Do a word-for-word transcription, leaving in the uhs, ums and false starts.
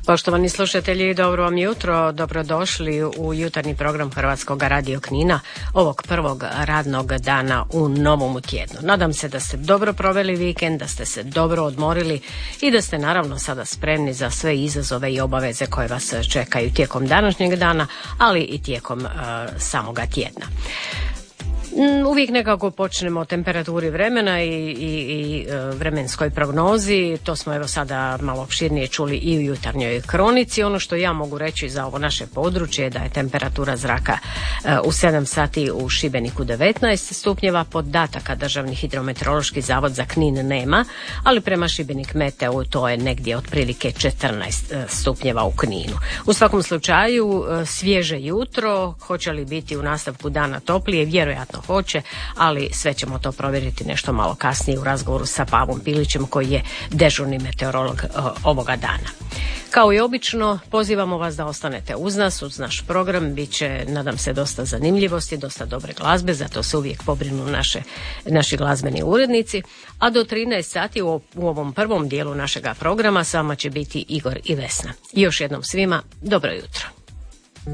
Poštovani slušatelji, dobro vam jutro, dobrodošli u jutarnji program Hrvatskog radio Knina ovog prvog radnog dana u novom tjednu. Nadam se da ste dobro proveli vikend, da ste se dobro odmorili i da ste naravno sada spremni za sve izazove i obaveze koje vas čekaju tijekom današnjeg dana, ali i tijekom uh, samoga tjedna. Uvijek nekako počnemo o temperaturi vremena i, i, i vremenskoj prognozi. To smo evo sada malo opširnije čuli i u jutarnjoj kronici. Ono što ja mogu reći za ovo naše područje je da je temperatura zraka u sedam sati u Šibeniku devetnaest stupnjeva. Podataka Državni hidrometeorološki zavod za Knin nema, ali prema Šibenik Meteo to je negdje otprilike četrnaest stupnjeva u Kninu. U svakom slučaju svježe jutro, hoće li biti u nastavku dana toplije, vjerojatno hoće, ali sve ćemo to provjeriti nešto malo kasnije u razgovoru sa Pavom Pilićem koji je dežurni meteorolog ovoga dana. Kao i obično, pozivamo vas da ostanete uz nas, uz naš program. Biće, nadam se, dosta zanimljivosti, dosta dobre glazbe, zato se uvijek pobrinu naše, naši glazbeni urednici. A do trinaest sati u, u ovom prvom dijelu našega programa s vama će biti Igor i Vesna. I još jednom svima, dobro jutro.